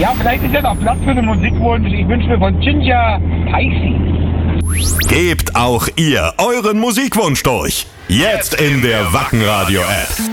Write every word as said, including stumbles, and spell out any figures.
Ja, vielleicht ist ja noch Platz für einen Musikwunsch. Ich wünsche mir von Ginger Pisces. Gebt auch ihr euren Musikwunsch durch. Jetzt in der Wacken Radio App.